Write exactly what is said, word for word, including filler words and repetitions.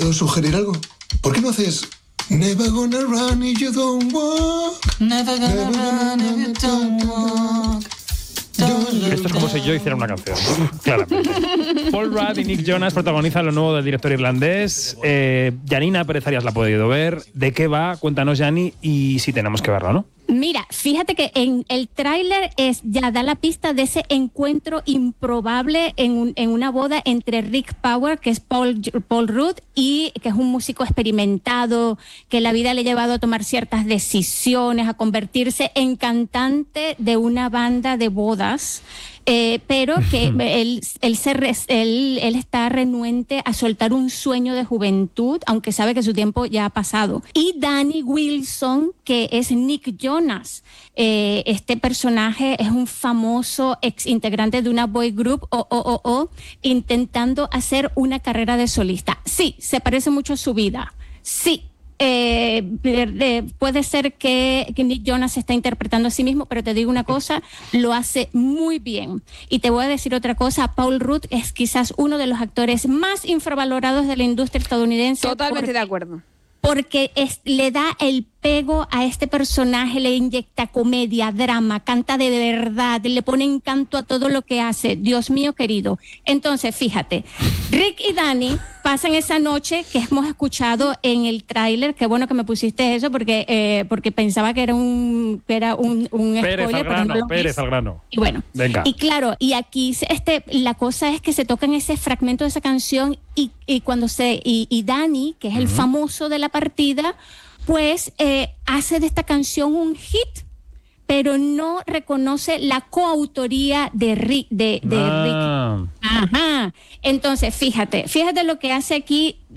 ¿Puedo sugerir algo? ¿Por qué no haces Never gonna run if you don't walk? Never gonna run if you don't walk. Esto es como si yo hiciera una canción, claramente. Paul Rudd y Nick Jonas protagonizan lo nuevo del director irlandés. Eh, Janina Pérez Arias la ha podido ver. ¿De qué va? Cuéntanos, Jani, y si tenemos que verlo, ¿no? Mira, fíjate que en el tráiler es ya da la pista de ese encuentro improbable en, un, en una boda entre Rick Power, que es Paul, Paul Rudd, y que es un músico experimentado, que la vida le ha llevado a tomar ciertas decisiones, a convertirse en cantante de una banda de bodas. Eh, pero que él, él, se res, él, él está renuente a soltar un sueño de juventud, aunque sabe que su tiempo ya ha pasado. Y Danny Wilson, que es Nick Jonas. Eh, este personaje es un famoso ex integrante de una boy group, o, o, o, o, intentando hacer una carrera de solista. Sí, se parece mucho a su vida. Sí. Eh, eh, puede ser que, que Nick Jonas se está interpretando a sí mismo, pero te digo una cosa, lo hace muy bien. Y te voy a decir otra cosa, Paul Rudd es quizás uno de los actores más infravalorados de la industria estadounidense. Totalmente porque, de acuerdo. Porque es, le da el pego a este personaje, le inyecta comedia, drama, canta de verdad, le pone encanto a todo lo que hace. Dios mío querido. Entonces, fíjate, Rick y Danny pasan esa noche que hemos escuchado en el tráiler. Qué bueno que me pusiste eso porque eh, porque pensaba que era un que era un, un Pérez spoiler, al grano, pero no lo Pérez es. al grano. Y bueno, Venga. y claro, y aquí este la cosa es que se tocan ese fragmento de esa canción y, y cuando se y, y Danny, que es el uh-huh. famoso de la partida, pues eh, hace de esta canción un hit, pero no reconoce la coautoría de Rick. De, de ah. Rick. Ajá. Entonces, fíjate, fíjate lo que hace aquí